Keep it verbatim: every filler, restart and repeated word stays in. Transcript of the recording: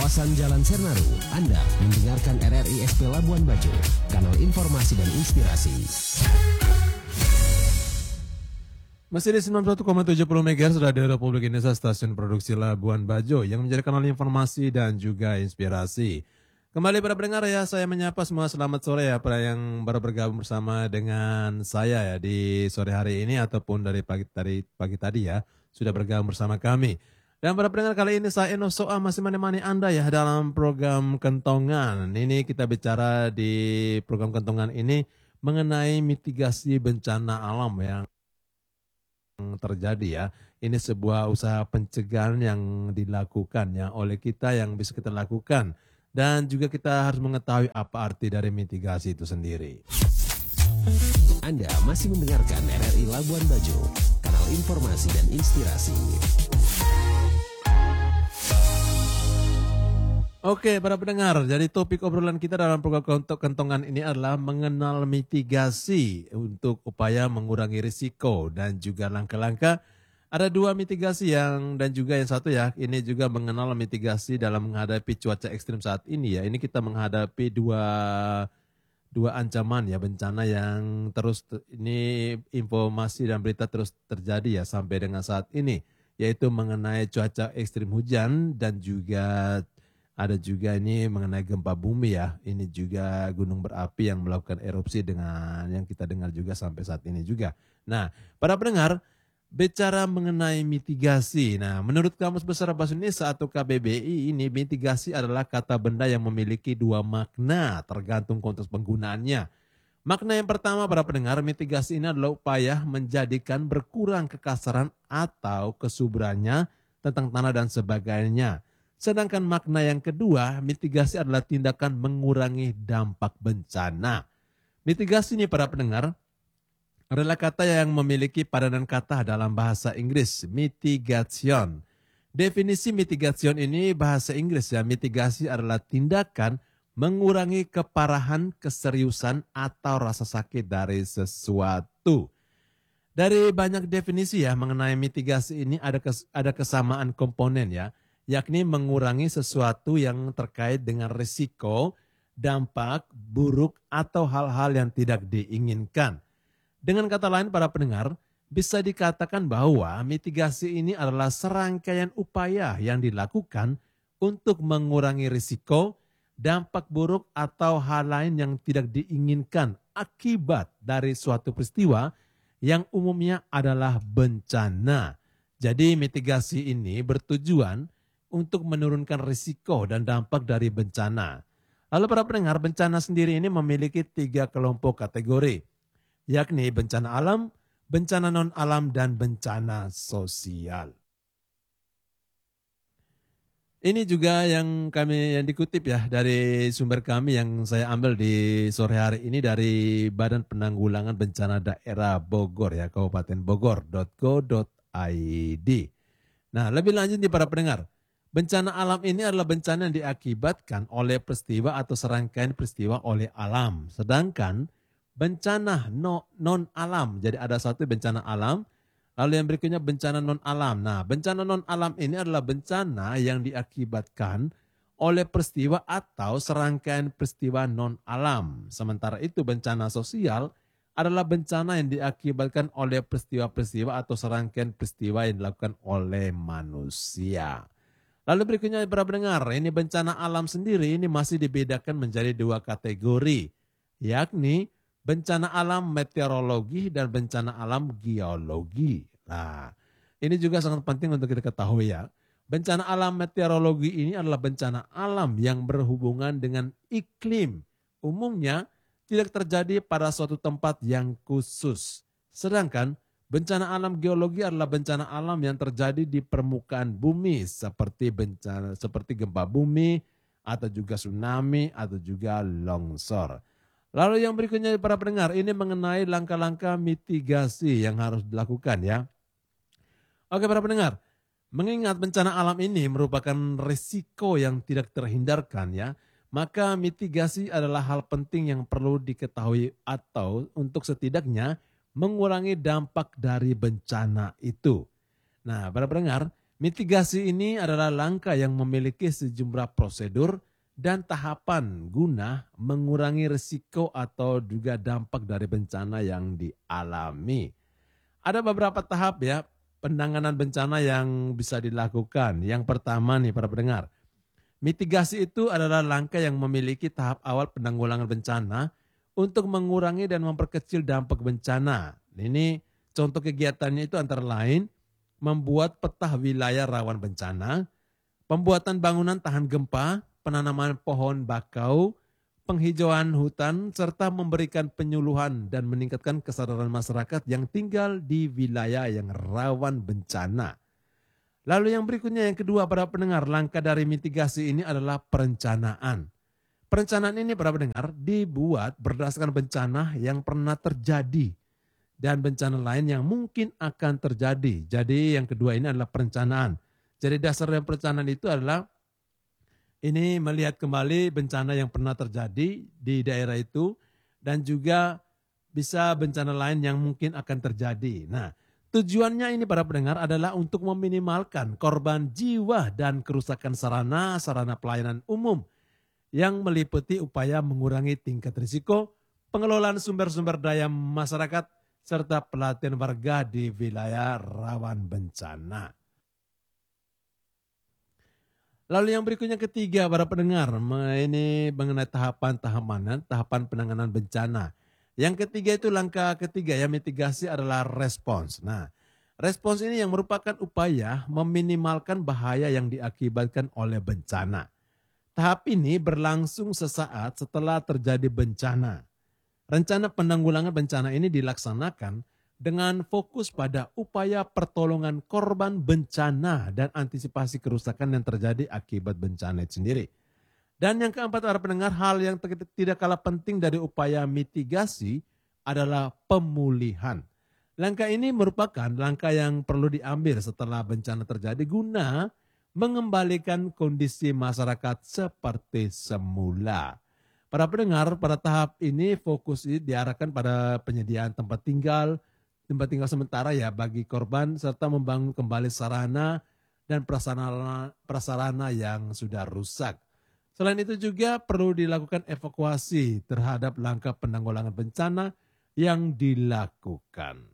kawasan Jalan Sernaru, Anda mendengarkan R R I S P Labuan Bajo, kanal informasi dan inspirasi. Masih di sembilan puluh satu koma tujuh megahertz Radio Republik Indonesia, stasiun produksi Labuan Bajo yang menjadi kanal informasi dan juga inspirasi. Kembali para pendengar ya, saya menyapa semua selamat sore ya para yang baru bergabung bersama dengan saya ya di sore hari ini ataupun dari pagi dari pagi tadi ya sudah bergabung bersama kami. Dan para pendengar, kali ini saya Eno Soa masih menemani Anda ya dalam program Kentongan. Ini kita bicara di program Kentongan ini mengenai mitigasi bencana alam yang terjadi ya. Ini sebuah usaha pencegahan yang dilakukan ya oleh kita yang bisa kita lakukan. Dan juga kita harus mengetahui apa arti dari mitigasi itu sendiri. Anda masih mendengarkan R R I Labuan Bajo, kanal informasi dan inspirasi. Oke para pendengar, jadi topik obrolan kita dalam program Kentongan ini adalah mengenal mitigasi untuk upaya mengurangi risiko dan juga langkah-langkah. Ada dua mitigasi yang dan juga yang satu ya, ini juga mengenal mitigasi dalam menghadapi cuaca ekstrim saat ini ya. Ini kita menghadapi dua dua ancaman ya bencana yang terus ini informasi dan berita terus terjadi ya sampai dengan saat ini, yaitu mengenai cuaca ekstrim hujan dan juga ada juga ini mengenai gempa bumi ya. Ini juga gunung berapi yang melakukan erupsi dengan yang kita dengar juga sampai saat ini juga. Nah, para pendengar, bicara mengenai mitigasi. Nah, menurut Kamus Besar Bahasa Indonesia atau K B B I ini mitigasi adalah kata benda yang memiliki dua makna tergantung konteks penggunaannya. Makna yang pertama para pendengar, mitigasi ini adalah upaya menjadikan berkurang kekasaran atau kesuburannya tentang tanah dan sebagainya. Sedangkan makna yang kedua, mitigasi adalah tindakan mengurangi dampak bencana. Mitigasi ini para pendengar adalah kata yang memiliki padanan kata dalam bahasa Inggris, mitigation. Definisi mitigation ini bahasa Inggris ya, mitigasi adalah tindakan mengurangi keparahan, keseriusan atau rasa sakit dari sesuatu. Dari banyak definisi ya mengenai mitigasi ini ada kes, ada kesamaan komponen ya, yakni mengurangi sesuatu yang terkait dengan risiko, dampak, buruk atau hal-hal yang tidak diinginkan. Dengan kata lain para pendengar, bisa dikatakan bahwa mitigasi ini adalah serangkaian upaya yang dilakukan untuk mengurangi risiko, dampak buruk atau hal lain yang tidak diinginkan akibat dari suatu peristiwa yang umumnya adalah bencana. Jadi mitigasi ini bertujuan untuk menurunkan risiko dan dampak dari bencana. Lalu para pendengar, bencana sendiri ini memiliki tiga kelompok kategori, yakni bencana alam, bencana non-alam, dan bencana sosial. Ini juga yang kami yang dikutip ya dari sumber kami yang saya ambil di sore hari ini dari Badan Penanggulangan Bencana Daerah Bogor ya, Kabupaten Bogor dot go dot i d. Nah, lebih lanjut nih para pendengar, bencana alam ini adalah bencana yang diakibatkan oleh peristiwa atau serangkaian peristiwa oleh alam. Sedangkan bencana no, non-alam, jadi ada satu bencana alam, lalu yang berikutnya bencana non-alam. Nah, bencana non-alam ini adalah bencana yang diakibatkan oleh peristiwa atau serangkaian peristiwa non-alam. Sementara itu bencana sosial adalah bencana yang diakibatkan oleh peristiwa-peristiwa atau serangkaian peristiwa yang dilakukan oleh manusia. Lalu berikutnya para pendengar, ini bencana alam sendiri ini masih dibedakan menjadi dua kategori, yakni bencana alam meteorologi dan bencana alam geologi. Nah, ini juga sangat penting untuk kita ketahui ya. Bencana alam meteorologi ini adalah bencana alam yang berhubungan dengan iklim. Umumnya tidak terjadi pada suatu tempat yang khusus. Sedangkan bencana alam geologi adalah bencana alam yang terjadi di permukaan bumi seperti bencana seperti gempa bumi atau juga tsunami atau juga longsor. Lalu yang berikutnya para pendengar, ini mengenai langkah-langkah mitigasi yang harus dilakukan ya. Oke para pendengar, mengingat bencana alam ini merupakan risiko yang tidak terhindarkan ya, maka mitigasi adalah hal penting yang perlu diketahui atau untuk setidaknya mengurangi dampak dari bencana itu. Nah para pendengar, Mitigasi ini adalah langkah yang memiliki sejumlah prosedur dan tahapan guna mengurangi risiko atau juga dampak dari bencana yang dialami. Ada beberapa tahap ya penanganan bencana yang bisa dilakukan. Yang pertama nih para pendengar, mitigasi itu adalah langkah yang memiliki tahap awal penanggulangan bencana untuk mengurangi dan memperkecil dampak bencana. Ini contoh kegiatannya itu antara lain membuat peta wilayah rawan bencana, pembuatan bangunan tahan gempa, penanaman pohon bakau, penghijauan hutan, serta memberikan penyuluhan dan meningkatkan kesadaran masyarakat yang tinggal di wilayah yang rawan bencana. Lalu yang berikutnya yang kedua para pendengar, langkah dari mitigasi ini adalah perencanaan. Perencanaan ini para pendengar dibuat berdasarkan bencana yang pernah terjadi dan bencana lain yang mungkin akan terjadi. Jadi yang kedua ini adalah perencanaan. Jadi dasar dari perencanaan itu adalah ini melihat kembali bencana yang pernah terjadi di daerah itu dan juga bisa bencana lain yang mungkin akan terjadi. Nah, tujuannya ini para pendengar adalah untuk meminimalkan korban jiwa dan kerusakan sarana-sarana pelayanan umum yang meliputi upaya mengurangi tingkat risiko, pengelolaan sumber-sumber daya masyarakat, serta pelatihan warga di wilayah rawan bencana. Lalu yang berikutnya ketiga para pendengar, ini mengenai tahapan-tahapan, tahapan penanganan bencana. Yang ketiga itu langkah ketiga ya, mitigasi adalah respons. Nah, respons ini yang merupakan upaya meminimalkan bahaya yang diakibatkan oleh bencana. Tahap ini berlangsung sesaat setelah terjadi bencana. Rencana penanggulangan bencana ini dilaksanakan dengan fokus pada upaya pertolongan korban bencana dan antisipasi kerusakan yang terjadi akibat bencana itu sendiri. Dan yang keempat para pendengar, hal yang tidak kalah penting dari upaya mitigasi adalah pemulihan. Langkah ini merupakan langkah yang perlu diambil setelah bencana terjadi guna mengembalikan kondisi masyarakat seperti semula. Para pendengar, pada tahap ini fokus diarahkan pada penyediaan tempat tinggal, tempat tinggal sementara ya bagi korban serta membangun kembali sarana dan prasarana, prasarana yang sudah rusak. Selain itu juga perlu dilakukan evakuasi terhadap langkah penanggulangan bencana yang dilakukan.